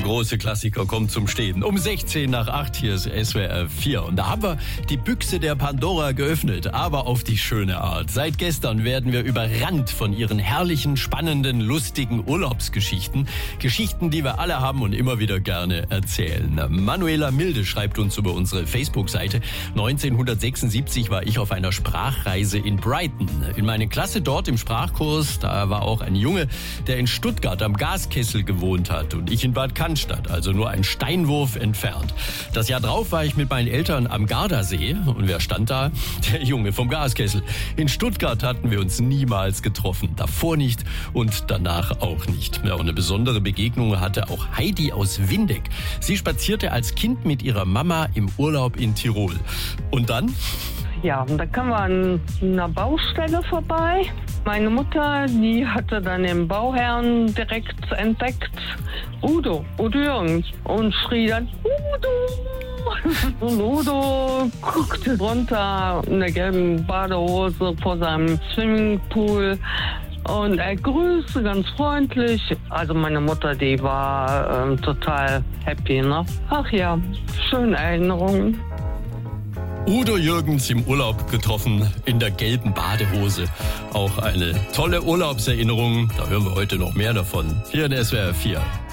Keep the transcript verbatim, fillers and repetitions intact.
große Klassiker kommt zum Stehen. Um sechzehn nach acht, hier ist S W R vier. Und da haben wir die Büchse der Pandora geöffnet, aber auf die schöne Art. Seit gestern werden wir überrannt von ihren herrlichen, spannenden, lustigen Urlaubsgeschichten. Geschichten, die wir alle haben und immer wieder gerne erzählen. Manuela Milde schreibt uns über unsere Facebook-Seite. neunzehnhundertsechsundsiebzig war ich auf einer Sprachreise in Brighton. In meiner Klasse dort im Sprachkurs, da war auch ein Junge, der in Stuttgart am Gaskessel gewohnt hat und ich in Bad Cannstatt, also nur ein Steinwurf entfernt. Das Jahr drauf war ich mit meinen Eltern am Gardasee und wer stand da? Der Junge vom Gaskessel. In Stuttgart hatten wir uns niemals getroffen, davor nicht und danach auch nicht. Ja, und eine besondere Begegnung hatte auch Heidi aus Windeck. Sie spazierte als Kind mit ihrer Mama im Urlaub in Tirol. Und dann? Ja, und da kamen wir an einer Baustelle vorbei. Meine Mutter, die hatte dann den Bauherrn direkt entdeckt. Udo, Udo Jürgens. Und schrie dann, Udo! Und Udo guckte runter in der gelben Badehose vor seinem Swimmingpool. Und er grüßte ganz freundlich. Also meine Mutter, die war ähm, total happy, ne? Ach ja, schöne Erinnerungen. Udo Jürgens im Urlaub getroffen, in der gelben Badehose. Auch eine tolle Urlaubserinnerung. Da hören wir heute noch mehr davon. Hier in S W R vier.